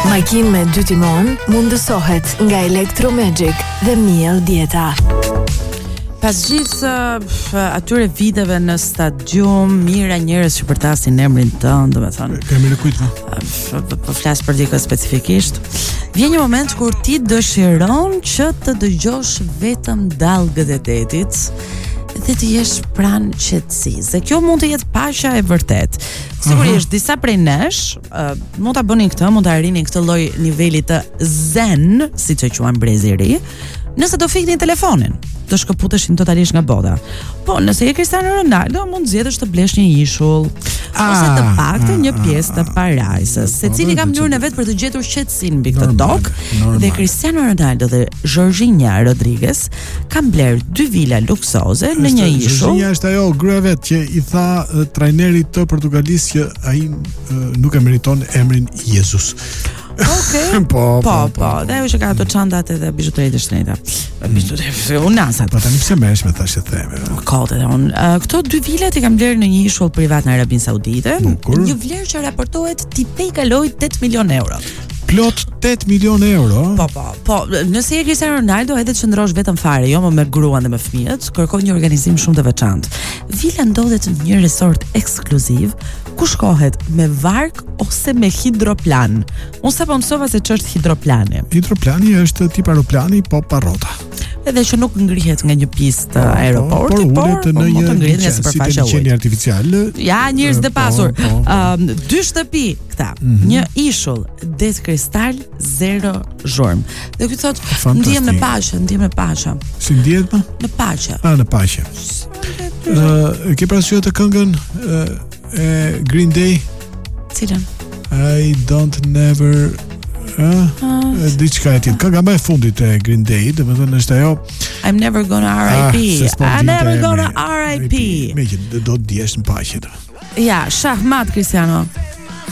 Makinë me 2 timon mundësohet nga Electromagic dhe Miel Dieta. Pas gjithë atyre viteve në stadium, mira njerëz që përtasin emrin tënd, domethënë. Kemi kujt më? Po flas për dikë specifikisht. Vjen një moment kur ti dëshiron që të dëgjosh vetëm dallgët e detit dhe të jesh pranë qetësisë. Dhe kjo mund të jetë paqja e vërtet. Sigurisht, disa prej nesh mund ta bënin këtë, mund ta arrinin këtë lloj niveli të zen, siç e quajnë brezi i ri, nëse do fiknin telefonin, do shkëputeshin totalisht nga bota. Po, nëse je Cristiano Ronaldo, mund zgjedhësh të blesh një ishull, ose të paktën një pjesë të parajsës. Secili ka mënyrën e vet për të gjetur qetësinë mbi këtë tokë, dhe Cristiano Ronaldo dhe Jorginha Rodriguez kanë bler 2 vila luksoze në një ishull. Jorginha është ajo gruaja vet që i tha trajnerit të Portugalisë që ai nuk e meriton emrin Jesus. Okay. Po. Dhe ajo që ka ato çantat edhe bijuteritë të shtrenjta. Bijuteritë unasat. Po tani pse merresh me tash e theme? Kote unë. Këto 2 vilat i kam blerë në një ishull privat në Arabinë Saudite. Një vlerë që raportohet tipej kaloi 8 milion euro. Plot 8 milion euro. Po, nëse je Cristiano Ronaldo, edhe të qëndrosh vetëm fare, jo më me gruan dhe me fëmijët, kërkon një organizim shumë të veçantë. Vila ndodhet në një resort ekskluziv, ku shkohet me varg ose me hidroplan. Unë sapo mësova se ç'është hidroplani. Hidroplani është tip aeroplani, po pa rrota. Edhe që nuk ngrihet nga një pistë aeroporti, por në mund të ngrihet nga sipërfaqja e ujit artificial. Ja, njerëz të pasur. 2 shtëpi këta, një ishull, det kristal, 0 zhurmë. Dhe ky thot, ndihem në paqe. Si ndihet më? Në paqe. Në paqe. Ke parasysh të këngën e Green Day? Cilën? I don't never diçka e tillë. Kënga më e fundit e Green Day, domethënë është ajo I'm never gonna R.I.P. I'm never gonna R.I.P. Me që do të diesh në paqe. Ja, shahmat Cristiano.